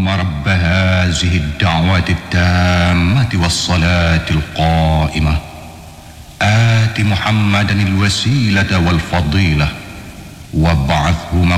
اللهم رب هذه الدعوة التامة والصلاة القائمة آت محمدا الوسيلة والفضيلة وابعثه